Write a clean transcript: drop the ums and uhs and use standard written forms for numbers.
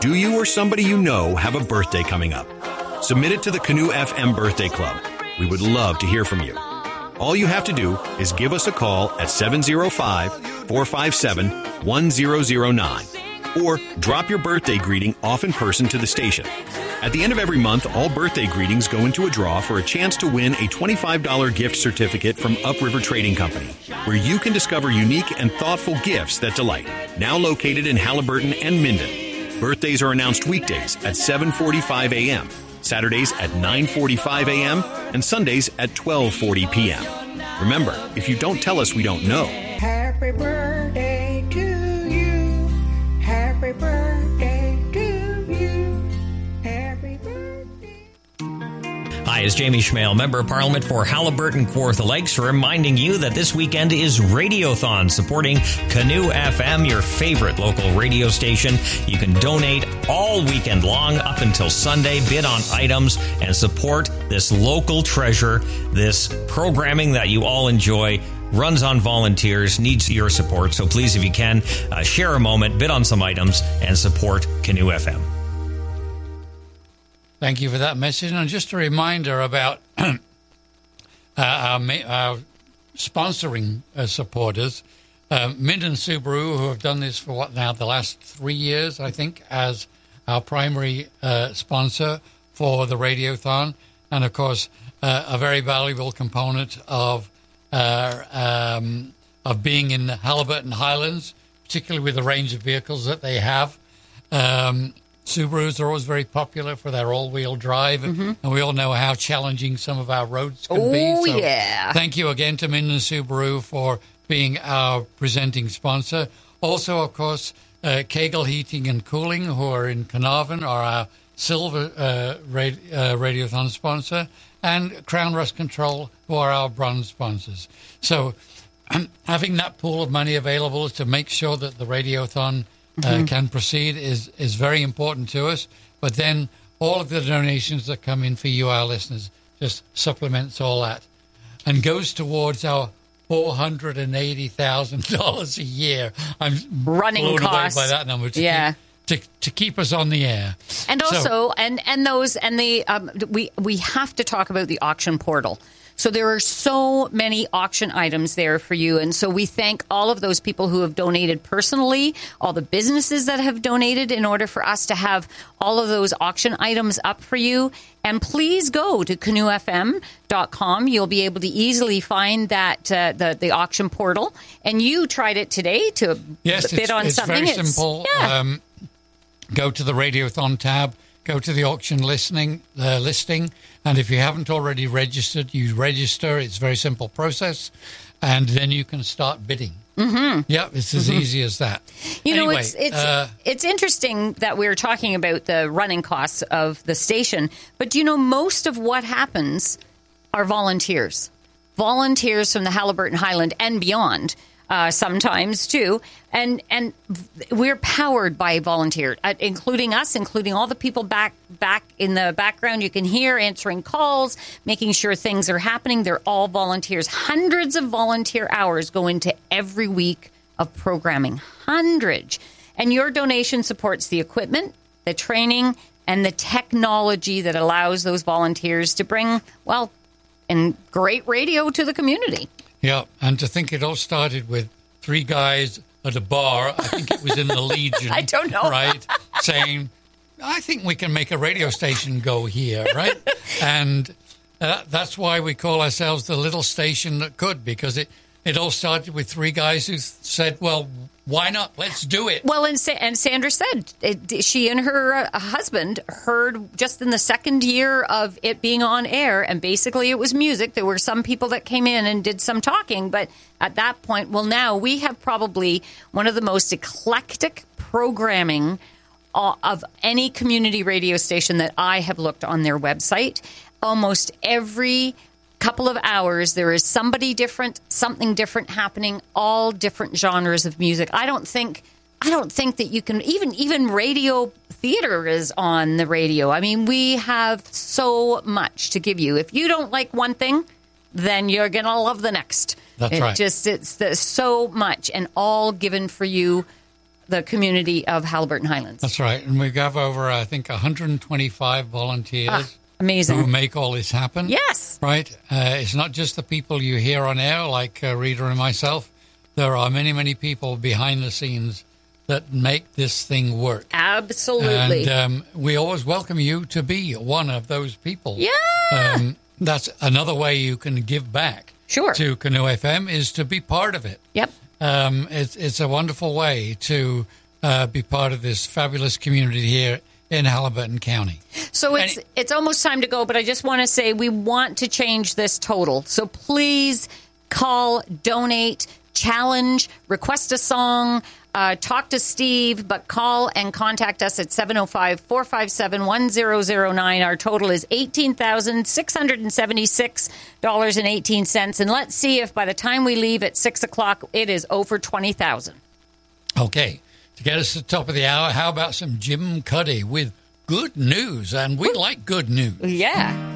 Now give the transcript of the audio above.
Do you or somebody you know have a birthday coming up? Submit it to the Canoe FM Birthday Club. We would love to hear from you. All you have to do is give us a call at 705-457-1009 or drop your birthday greeting off in person to the station. At the end of every month, all birthday greetings go into a draw for a chance to win a $25 gift certificate from Upriver Trading Company, where you can discover unique and thoughtful gifts that delight. Now located in Haliburton and Minden. Birthdays are announced weekdays at 7:45 a.m., Saturdays at 9:45 a.m., and Sundays at 12:40 p.m. Remember, if you don't tell us, we don't know. Happy birthday to you. Happy birthday to you. Happy birthday. Hi, it's Jamie Schmale, Member of Parliament for Haliburton Kawartha Lakes, reminding you that this weekend is Radiothon, supporting Canoe FM, your favorite local radio station. You can donate all weekend long up until Sunday, bid on items, and support this local treasure, this programming that you all enjoy. Runs on volunteers, needs your support. So please, if you can, share a moment, bid on some items, and support Canoe FM. Thank you for that message. And just a reminder about our sponsoring supporters, Minden Subaru, who have done this for the last 3 years, I think, as our primary sponsor for the Radiothon. And, of course, a very valuable component of being in the Haliburton Highlands, particularly with the range of vehicles that they have. Subarus are always very popular for their all-wheel drive, and we all know how challenging some of our roads can be. So yeah. Thank you again to Minden Subaru for being our presenting sponsor. Also, of course, Kegel Heating and Cooling, who are in Carnarvon, are our silver Radiothon sponsor, and Crown Rust Control, who are our bronze sponsors. So having that pool of money available to make sure that the Radiothon can proceed is very important to us. But then all of the donations that come in for you, our listeners, just supplements all that and goes towards our $480,000 a year. I'm running blown costs away by that number. Yeah. To keep us on the air. And also, we have to talk about the auction portal. So there are so many auction items there for you. And so we thank all of those people who have donated personally, all the businesses that have donated in order for us to have all of those auction items up for you. And please go to canoefm.com. You'll be able to easily find that the auction portal. And you tried it today to bid on something. It's very simple. Yeah. Go to the Radiothon tab. Go to the auction listing, and if you haven't already registered, you register. It's a very simple process, and then you can start bidding. Mm-hmm. Yeah, it's as easy as that. Anyway, it's interesting that we're talking about the running costs of the station, but most of what happens are volunteers from the Haliburton Highland and beyond. Sometimes too, and we're powered by volunteers, including us, including all the people back in the background. You can hear answering calls, making sure things are happening. They're all volunteers. Hundreds of volunteer hours go into every week of programming. Hundreds, and your donation supports the equipment, the training, and the technology that allows those volunteers to bring great radio to the community. Yeah, and to think it all started with 3 guys at a bar, I think it was in the Legion. I don't know. Right? Saying, I think we can make a radio station go here, right? And that's why we call ourselves the little station that could, because it all started with 3 guys who said, well, why not? Let's do it. Well, and Sandra said she and her husband heard just in the second year of it being on air, and basically it was music. There were some people that came in and did some talking, but at that point, now we have probably one of the most eclectic programming of any community radio station that I have looked on their website. Almost every couple of hours there is something different happening, all different genres of music. I don't think that you can even radio theater is on the radio. I mean, we have so much to give you. If you don't like one thing, then you're going to love the next. That's right. It's so much, and all given for you the community of Haliburton Highlands. That's right. And we have over, I think, 125 volunteers. Amazing. Who make all this happen. Yes. Right? It's not just the people you hear on air, like Rita and myself. There are many, many people behind the scenes that make this thing work. Absolutely. And we always welcome you to be one of those people. Yeah. That's another way you can give back to Canoe FM, is to be part of it. Yep. It's a wonderful way to be part of this fabulous community here in Haliburton County. So it's almost time to go, but I just want to say we want to change this total. So please call, donate, challenge, request a song, talk to Steve, but call and contact us at 705-457-1009. Our total is $18,676.18. And let's see if by the time we leave at 6 o'clock, it is over $20,000. Okay. To get us to the top of the hour, how about some Jim Cuddy with Good News? And we like good news. Yeah.